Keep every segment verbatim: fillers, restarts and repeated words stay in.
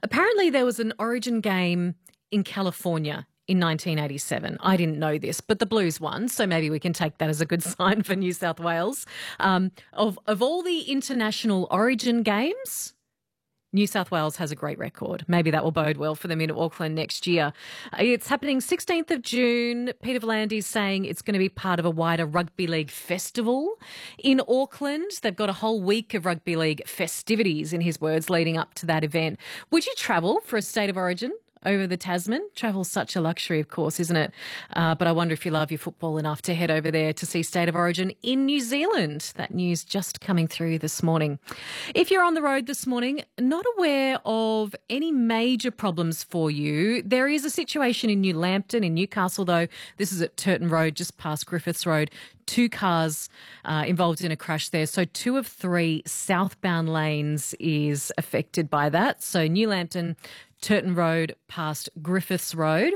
Apparently there was an Origin game in California in nineteen eighty-seven. I didn't know this, but the Blues won, so maybe we can take that as a good sign for New South Wales. Um, of, of all the international Origin games, New South Wales has a great record. Maybe that will bode well for them in Auckland next year. It's happening sixteenth of June. Peter V'landys saying it's going to be part of a wider rugby league festival in Auckland. They've got a whole week of rugby league festivities, in his words, leading up to that event. Would you travel for a State of Origin over the Tasman? Travel's such a luxury, of course, isn't it? Uh, but I wonder if you love your football enough to head over there to see State of Origin in New Zealand. That news just coming through this morning. If you're on the road this morning, not aware of any major problems for you, there is a situation in New Lambton in Newcastle, though. This is at Turton Road, just past Griffiths Road. Two cars uh, involved in a crash there. So two of three southbound lanes is affected by that. So New Lambton, Turton Road past Griffiths Road.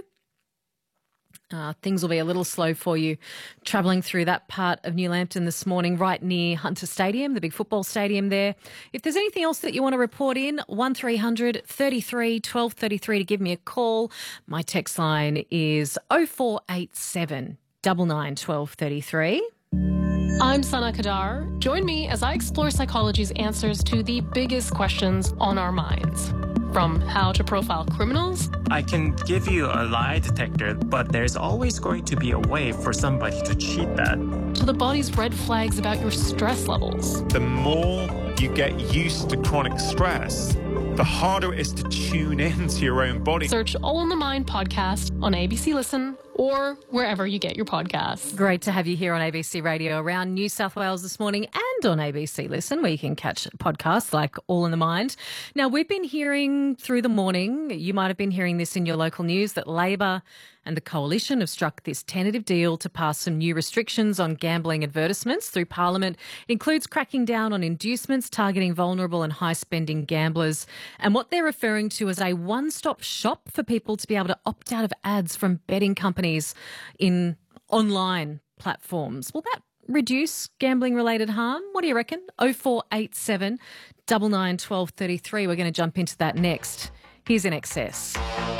Uh, things will be a little slow for you travelling through that part of New Lambton this morning, right near Hunter Stadium, the big football stadium there. If there's anything else that you want to report in, one three hundred thirty-three twelve thirty-three to give me a call. My text line is oh four eight seven, nine nine, one two three three. I'm Sana Kadar. Join me as I explore psychology's answers to the biggest questions on our minds. From how to profile criminals, I can give you a lie detector, but there's always going to be a way for somebody to cheat that. to the body's red flags about your stress levels. The more you get used to chronic stress, the harder it is to tune in to your own body. Search All in the Mind podcast on A B C Listen or wherever you get your podcasts. Great to have you here on A B C Radio around New South Wales this morning and on A B C Listen, where you can catch podcasts like All in the Mind. Now, we've been hearing through the morning, you might have been hearing this in your local news, that Labor and the Coalition have struck this tentative deal to pass some new restrictions on gambling advertisements through Parliament. It includes cracking down on inducements targeting vulnerable and high-spending gamblers, and what they're referring to as a one-stop shop for people to be able to opt out of ads from betting companies in online platforms. Will that reduce gambling-related harm? What do you reckon? oh four eight seven, nine nine, one two three three. We're going to jump into that next. Here's In Excess.